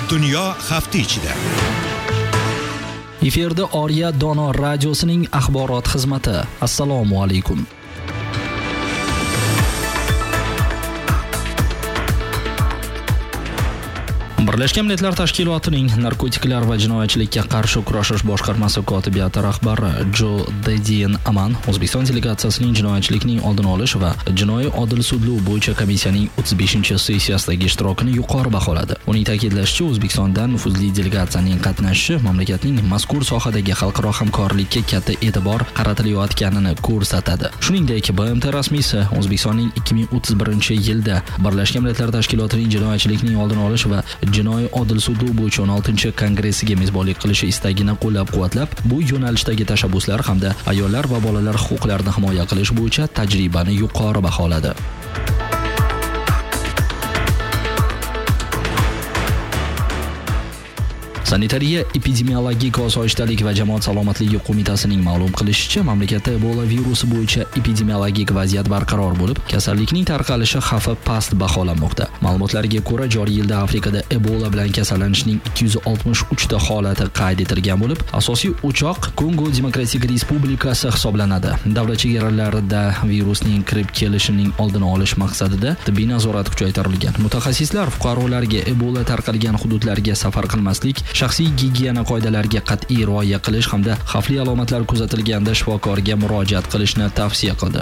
Dunyo hafta ichida. Efirda Oriya Dono radiosining axborot xizmati. Assalomu alaykum. Birlashgan Millatlar Tashkilotining narkotiklar va jinoyatchilikka qarshi kurashish boshqarmasi kotibiyati rahbari Jo Dedian Aman O'zbekiston delegatsiyasining jinoyatchilikning oldini olish va jinoiy odil sudluv bo'yicha komissiyaning 35-sessiyasidagi ishtirokini yuqori baholadi. Uning ta'kidlashicha, O'zbekistondan nufuzli delegatsiyaning qatnashishi mamlakatning mazkur sohadagi xalqaro hamkorlikka katta e'tibor qaratilayotganini ko'rsatadi. Shuningdek, BMT rasmiysi O'zbekistonning 2031-yilda Birlashgan Millatlar Tashkilotining jinoyatchilikning oldini olish va jinoiy odil sudluv bo'yicha 16-kongressiga mezbonlik qilishi istagini qo'llab-quvvatlab, bu yo'nalishdagi tashabbuslar hamda ayollar va bolalar huquqlarini himoya qilish bo'yicha tajribani yuqori baholadi. Sanitariya epidemiologik osoyishtalik va jamoat salomatligi qo'mitasining ma'lum qilishicha, mamlakatda Ebola virusi bo'yicha epidemiologik vaziyat barqaror bo'lib, kasallikning tarqalishi xavfi past baholanmoqda. Ma'lumotlarga ko'ra, joriy yilda Afrikada Ebola bilan kasallanishning 263 ta holati qayd etilgan bo'lib, asosiy o'choq Kongo Demokratik Respublikasi hisoblanadi. Davlat chegaralarida virusning kirib kelishining oldini olish maqsadida tibbiy nazorat kuchaytirilgan. Mutaxassislar fuqarolarga Ebola tarqalgan hududlarga safar qilmaslik, shaxsiy gigiyena qoidalariga qat'iy rioya qilish hamda xavfli alomatlar kuzatilganda shifokorga murojaat qilishni tavsiya qildi.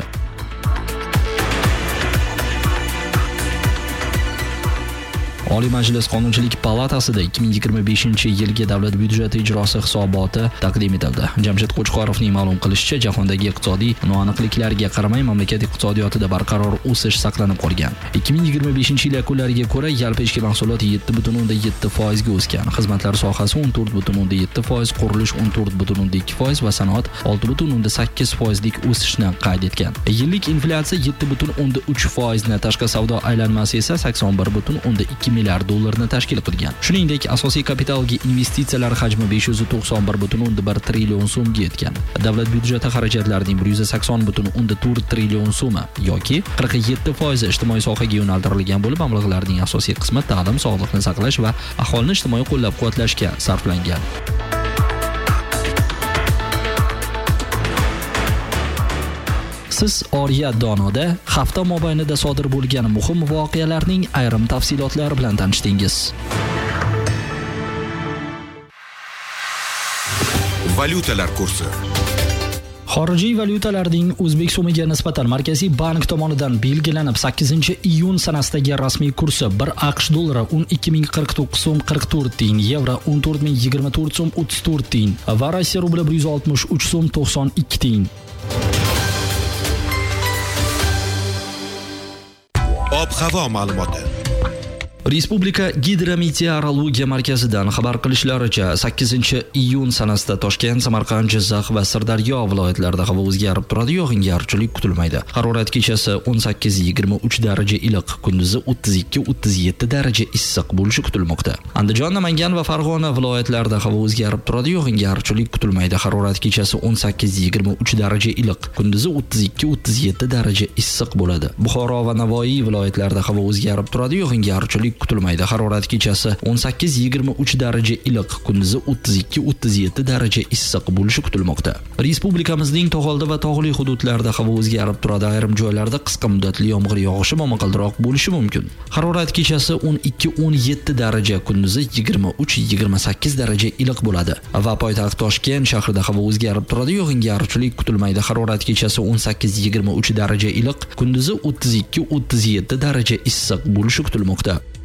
Oliy Majlis Qonunchilik palatasida 2025-yilgi davlat byudjeti ijrosi hisoboti taqdim etildi. Jamshid Qo'chqorovning ma'lum qilishicha, jahondagi iqtisodiy noaniqliklarga qaramay mamlakat iqtisodiyotida barqaror o'sish saqlanib qolgan. 2025-yil yakunlariga ko'ra, yalpi ichki mahsulot 7.7% ga o'sgan. Xizmatlar sohasi 14.7%, qurilish 14.2% va sanoat 6.8% lik o'sishni qayd etgan. Yillik inflyatsiya 7.3% ni, tashqi savdo aylanmasi esa 81.2 milliard dollarni tashkil qilgan. Shuningdek, asosiy kapitalga investitsiyalar hajmi 591.1 trillion so'mga yetgan. Davlat byudjeti xarajatlarining 180.4 trillion so'mi yoki 47% ijtimoiy sohaga yo'naltirilgan bo'lib, mablag'larning asosiy qismi ta'lim, sog'liqni saqlash va aholini ijtimoiy qo'llab-quvvatlashga sarflangan. Siz Oriya Donoda hafta mobaynida sodir bo'lgan muhim voqealarning ayrim tafsilotlari bilan tanishdingiz. Valyutalar kursi. Xorijiy valyutalarning o'zbek so'miga nisbatan Markaziy bank tomonidan belgilanib 8-iyun sanasidagi rasmiy kursi 1 AQSh dollari 12049 so'm 44 tiyin, yevro 14024 so'm 34 tiyin va Rossiya rubli 163 so'm 92 tiyin. Ob-havo ma'lumoti. Respublika Gidrometeorologiya markazidan xabar qilishlaricha, 8-iyun sanasida Toshkent, Samarqand, Jizzax va Sirdaryo viloyatlarida havo o'zgarib turadi, yog'ingarchilik kutilmaydi. Harorat kechasi 18-23 daraja iliq, kunduzi 32-37 daraja issiq bo'lishi kutilmoqda. Andijon, Namangan va Farg'ona viloyatlarida havo o'zgarib turadi, yog'ingarchilik kutilmaydi. Harorat kechasi 18-23 daraja iliq, kunduzi 32-37 daraja issiq bo'ladi. Buxoro va Navoiy viloyatlarida havo o'zgarib turadi, yog'ingarchilik kutilmaydi. Harorat kechasi 18-23 daraja iliq, kunduzi 32-37 daraja issiq bo'lishi kutilmoqda. Respublikamizning tog'oldi va tog'li hududlarida havo o'zgarib turadi. Ayrim joylarda qisqa muddatli yomg'ir yog'ishi momaqaldiroq bo'lishi mumkin. Harorat kechasi 12-17 daraja, kunduzi 23-28 daraja iliq bo'ladi. Va poytaxt Toshkent shahrida havo o'zgarib turadi, yog'ingarchilik kutilmaydi. Harorat kechasi 18-23 daraja iliq, kunduzi 32-37 daraja issiq bo'lishi kutilmoqda.